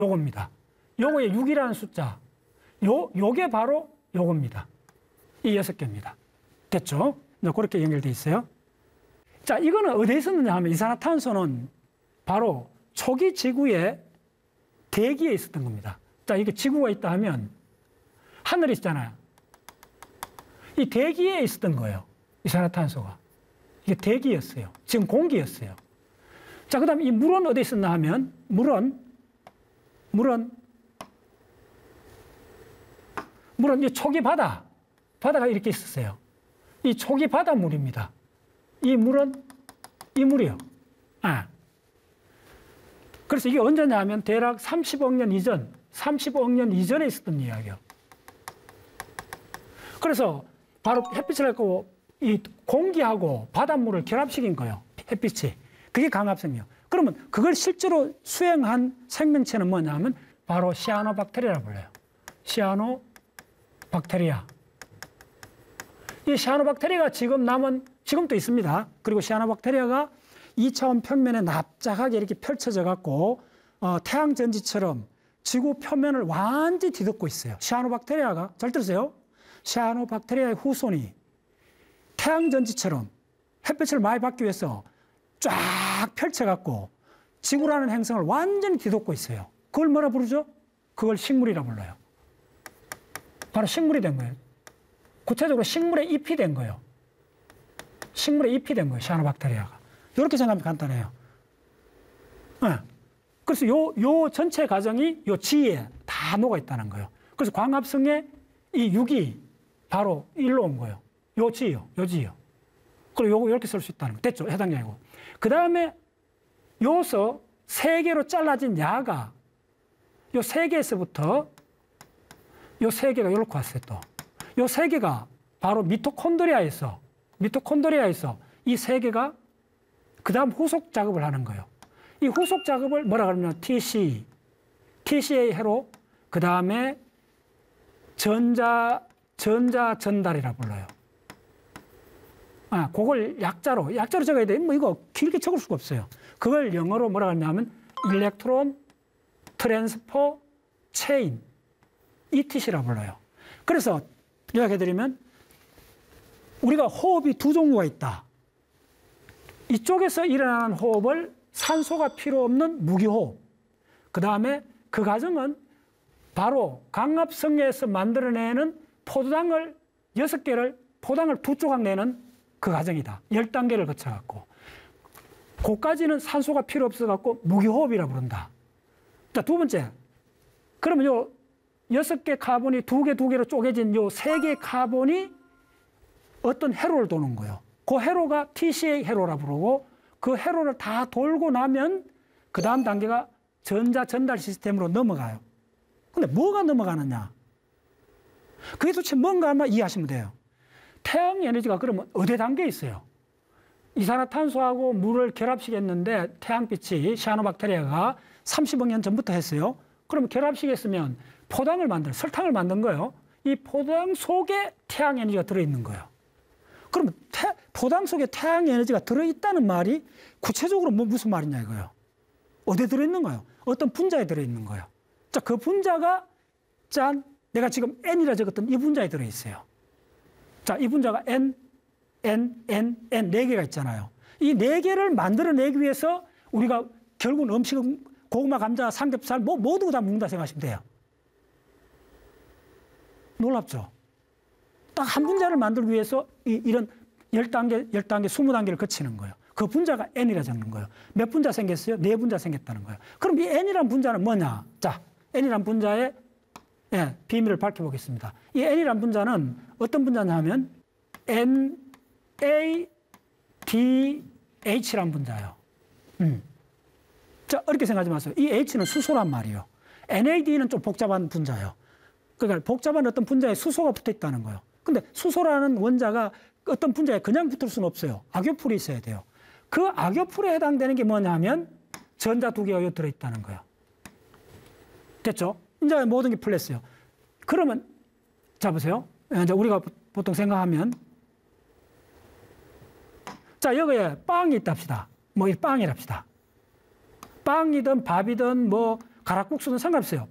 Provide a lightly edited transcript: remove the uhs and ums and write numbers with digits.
요겁니다. 요거에 6이라는 숫자. 요게 바로 요겁니다. 이 6개입니다. 됐죠? 그렇게 연결되어 있어요. 자, 이거는 어디에 있었느냐 하면 이산화탄소는 바로 초기 지구의 대기에 있었던 겁니다. 자, 이게 지구가 있다 하면 하늘이 있잖아요. 이 대기에 있었던 거예요. 이산화탄소가. 이게 대기였어요. 지금 공기였어요. 자, 그 다음에 이 물은 어디에 있었나 하면 물은 이 초기 바다가 이렇게 있었어요. 이 초기 바다물입니다. 이 물은 이 물이요. 그래서 이게 언제냐 하면 대략 30억 년 이전에 있었던 이야기예요. 그래서 바로 햇빛을 갖고 이 공기하고 바닷물을 결합시킨 거예요. 햇빛이. 그게 광합성이에요. 그러면 그걸 실제로 수행한 생명체는 뭐냐 하면 바로 시아노박테리아라고 불러요. 시아노박테리아. 이 시아노박테리아가 지금도 있습니다. 그리고 시아노박테리아가 2차원 평면에 납작하게 이렇게 펼쳐져 갖고 태양 전지처럼 지구 표면을 완전히 뒤덮고 있어요. 시아노박테리아가 잘 들으세요. 시아노박테리아의 후손이 태양 전지처럼 햇빛을 많이 받기 위해서 쫙 펼쳐 갖고 지구라는 행성을 완전히 뒤덮고 있어요. 그걸 뭐라 부르죠? 그걸 식물이라 불러요. 바로 식물이 된 거예요. 구체적으로 식물의 잎이 된 거예요. 식물의 잎이 된 거예요. 시아노박테리아가. 이렇게 생각하면 간단해요. 그래서 요 전체 과정이 요 지에 다 녹아 있다는 거예요. 그래서 광합성의 이 6이 바로 일로 온 거예요. 요 지요. 그리고 요거 이렇게 쓸 수 있다는 거. 됐죠? 해당량이고. 그 다음에 요서 3개로 잘라진 야가 요 3개에서부터 요 3개가 이렇게 왔어요. 또. 요 3개가 바로 미토콘드리아에서 이 3개가 그 다음 후속 작업을 하는 거예요. 이 후속 작업을 뭐라 그러냐면 TCA 해로 그 다음에 전자 전달이라 불러요. 그걸 약자로 적어야 돼. 뭐 이거 길게 적을 수가 없어요. 그걸 영어로 뭐라 하냐면 일렉트론 트랜스퍼 체인 ETC라 불러요. 그래서 이야기해드리면 우리가 호흡이 2종류가 있다. 이쪽에서 일어나는 호흡을 산소가 필요 없는 무기호흡. 그 다음에 그 과정은 바로 광합성에서 만들어내는 포도당을 6개를 포당을 2조각 내는 그 과정이다. 10단계를 거쳐갖고. 그까지는 산소가 필요 없어갖고 무기호흡이라 부른다. 자, 두 번째. 그러면 요 6개 카본이 2개로 쪼개진 요 3개 카본이 어떤 회로를 도는 거예요. 그 회로가 TCA 회로라 부르고 그 회로를 다 돌고 나면 그 다음 단계가 전자 전달 시스템으로 넘어가요. 근데 뭐가 넘어가느냐? 그게 도대체 뭔가 아마 이해하시면 돼요. 태양 에너지가 그러면 어디 단계에 있어요? 이산화탄소하고 물을 결합시켰는데 태양빛이 시아노박테리아가 30억 년 전부터 했어요. 그러면 결합시켰으면 설탕을 만든 거예요. 이 포당 속에 태양 에너지가 들어있는 거예요. 그러면 포당 속에 태양 에너지가 들어있다는 말이 구체적으로 무슨 말이냐 이거예요. 어디에 들어있는 거예요? 어떤 분자에 들어있는 거예요. 자, 그 분자가 내가 지금 N이라 적었던 이 분자에 들어있어요. 자, 이 분자가 N, 4개가 있잖아요. 이 4개를 만들어내기 위해서 우리가 결국은 음식은 고구마, 감자, 삼겹살 모두 다 먹는다 생각하시면 돼요. 놀랍죠? 딱 한 분자를 만들기 위해서 이런 10단계, 20단계를 거치는 거예요. 그 분자가 N이라 적는 거예요. 몇 분자 생겼어요? 4분자 생겼다는 거예요. 그럼 이 N이란 분자는 뭐냐? 자, N이란 분자의 비밀을 밝혀보겠습니다. 이 N이란 분자는 어떤 분자냐 하면 NADH란 분자예요. 자, 어렵게 생각하지 마세요. 이 H는 수소란 말이에요. NAD는 좀 복잡한 분자예요. 그러니까 복잡한 어떤 분자에 수소가 붙어 있다는 거예요. 근데 수소라는 원자가 어떤 분자에 그냥 붙을 수는 없어요. 악교풀이 있어야 돼요. 그 악교풀에 해당되는 게 뭐냐면 전자 2개가 여기 들어있다는 거예요. 됐죠? 이제 모든 게 풀렸어요. 그러면 자 보세요. 이제 우리가 보통 생각하면 자, 여기에 빵이 있다 합시다. 뭐 이 빵이랍시다. 빵이든 밥이든 뭐 가락국수는 상관없어요.